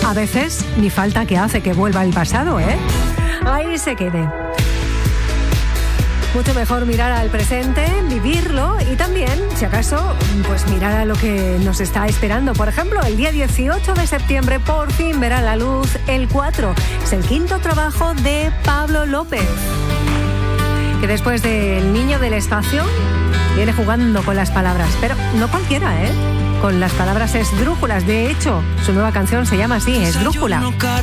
A veces ni falta que hace que vuelva el pasado, ¿eh? Ahí se quede. Mucho mejor mirar al presente, vivirlo y también, si acaso, pues mirar a lo que nos está esperando. Por ejemplo, el día 18 de septiembre por fin verá la luz el 4. Es el quinto trabajo de Pablo López, que después del Niño del Espacio viene jugando con las palabras, pero no cualquiera, con las palabras esdrújulas. De hecho, su nueva canción se llama así, Esdrújula.